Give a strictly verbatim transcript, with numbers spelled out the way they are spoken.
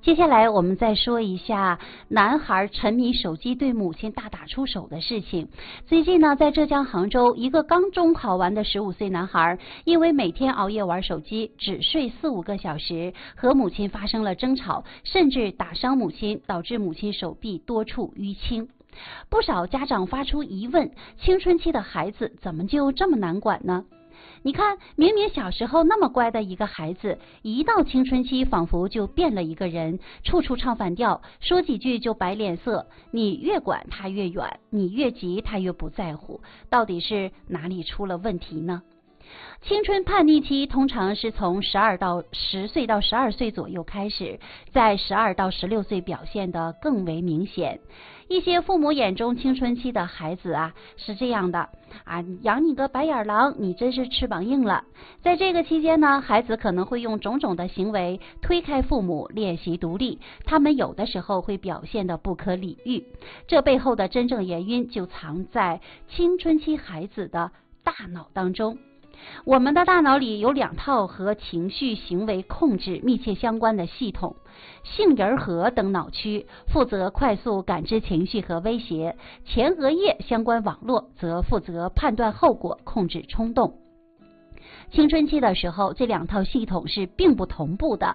接下来我们再说一下男孩沉迷手机对母亲大打出手的事情。最近呢，在浙江杭州，一个刚中考完的十五岁男孩，因为每天熬夜玩手机，只睡四五个小时，和母亲发生了争吵，甚至打伤母亲，导致母亲手臂多处淤青。不少家长发出疑问：青春期的孩子怎么就这么难管呢？你看，明明小时候那么乖的一个孩子，一到青春期仿佛就变了一个人，处处唱反调，说几句就摆脸色。你越管他越远，你越急他越不在乎，到底是哪里出了问题呢？青春叛逆期通常是从十二到十岁到十二岁左右开始，在十二到十六岁表现得更为明显。一些父母眼中青春期的孩子啊是这样的啊，养你个白眼狼，你真是翅膀硬了。在这个期间呢，孩子可能会用种种的行为推开父母，练习独立。他们有的时候会表现得不可理喻，这背后的真正原因就藏在青春期孩子的大脑当中。我们的大脑里有两套和情绪行为控制密切相关的系统，杏仁核等脑区负责快速感知情绪和威胁，前额叶相关网络则负责判断后果，控制冲动。青春期的时候，这两套系统是并不同步的，